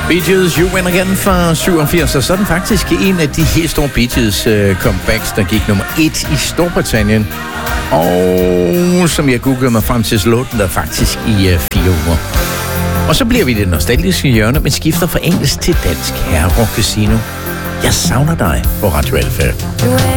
Bee Gees, You Win Again fra 87, og så er den faktisk en af de helt store Bee Gees comebacks, der gik nummer 1 i Storbritannien. Og som jeg googlede mig frem til, så lå den der faktisk i 4 uger. Og så bliver vi det nostalgiske hjørne, men skifter fra engelsk til dansk. Her er Rock Casino. Jeg savner dig på Radio Alfa.